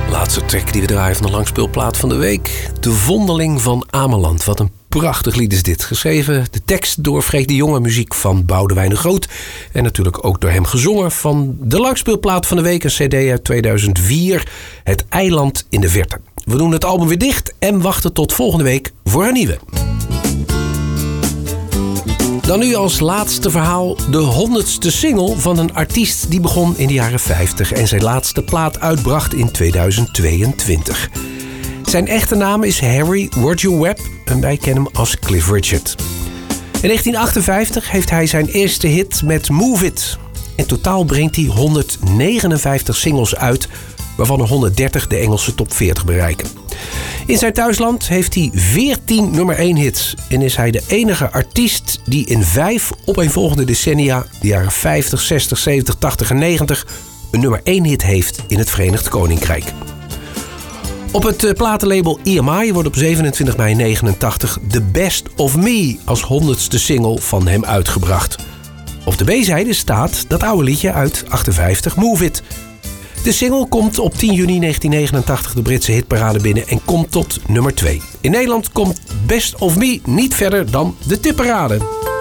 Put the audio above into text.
Laatste track die we draaien van de langspeelplaat van de week. De Vondeling van Ameland. Wat een prachtig lied is dit. Geschreven, de tekst door Freek de Jonge, muziek van Boudewijn de Groot. En natuurlijk ook door hem gezongen van de langspeelplaat van de week. Een cd uit 2004. Het Eiland in de Verte. We doen het album weer dicht en wachten tot volgende week voor een nieuwe. Dan nu als laatste verhaal de 100ste single van een artiest die begon in de jaren 50 en zijn laatste plaat uitbracht in 2022. Zijn echte naam is Harry Roger Webb en wij kennen hem als Cliff Richard. In 1958 heeft hij zijn eerste hit met Move It. In totaal brengt hij 159 singles uit, waarvan er 130 de Engelse top 40 bereiken. In zijn thuisland heeft hij 14 nummer 1 hits en is hij de enige artiest die in 5 opeenvolgende decennia, de jaren 50, 60, 70, 80 en 90, een nummer 1 hit heeft in het Verenigd Koninkrijk. Op het platenlabel EMI wordt op 27 mei 1989 The Best of Me als 100ste single van hem uitgebracht. Op de B-zijde staat dat oude liedje uit 58, Move It. De single komt op 10 juni 1989 de Britse hitparade binnen en komt tot nummer 2. In Nederland komt Best of Me niet verder dan de tipparade.